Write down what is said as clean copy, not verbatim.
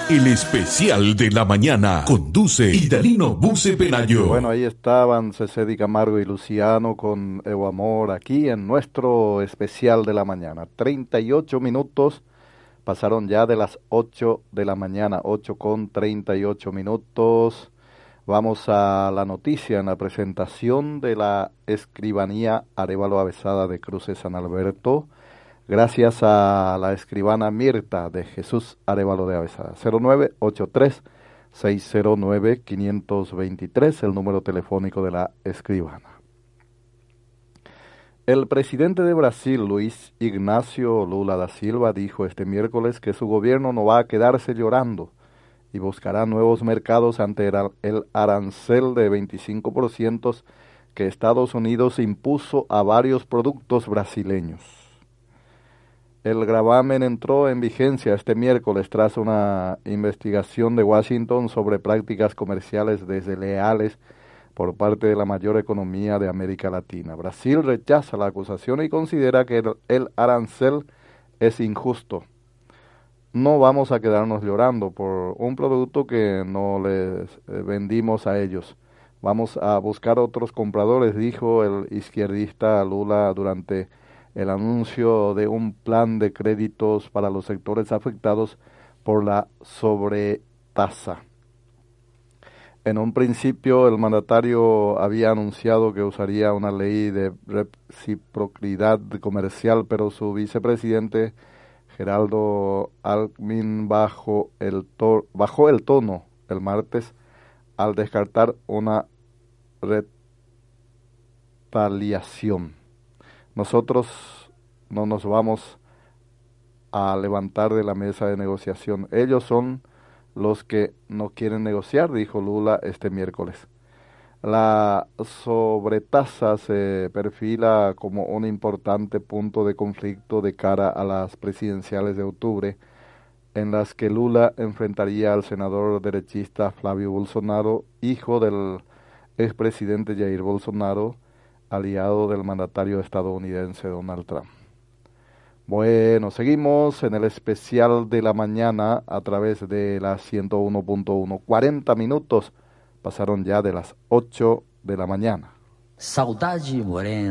El especial de la mañana conduce Idalino Buce Pelayo. Bueno, ahí estaban Cecedi Camargo y Luciano con Evo Amor aquí en nuestro especial de la mañana. 38 minutos pasaron ya de las 8 de la mañana, 8:38. Vamos a la noticia en la presentación de la escribanía Arévalo Avesada de Cruces San Alberto. Gracias a la escribana Mirta de Jesús Arévalo de Avesada. 0983-609-523, el número telefónico de la escribana. El presidente de Brasil, Luis Ignacio Lula da Silva, dijo este miércoles que su gobierno no va a quedarse llorando y buscará nuevos mercados ante el arancel de 25% que Estados Unidos impuso a varios productos brasileños. El gravamen entró en vigencia este miércoles tras una investigación de Washington sobre prácticas comerciales desleales por parte de la mayor economía de América Latina. Brasil rechaza la acusación y considera que el arancel es injusto. No vamos a quedarnos llorando por un producto que no les vendimos a ellos. Vamos a buscar otros compradores, dijo el izquierdista Lula durante el anuncio de un plan de créditos para los sectores afectados por la sobretasa. En un principio, el mandatario había anunciado que usaría una ley de reciprocidad comercial, pero su vicepresidente, Geraldo Alckmin, bajó el tono el martes al descartar una retaliación. Nosotros no nos vamos a levantar de la mesa de negociación. Ellos son los que no quieren negociar, dijo Lula este miércoles. La sobretasa se perfila como un importante punto de conflicto de cara a las presidenciales de octubre, en las que Lula enfrentaría al senador derechista Flavio Bolsonaro, hijo del expresidente Jair Bolsonaro, aliado del mandatario estadounidense Donald Trump. Bueno, seguimos en el especial de la mañana a través de la 101.1. 40 minutos pasaron ya de las 8 de la mañana. Saudade morena.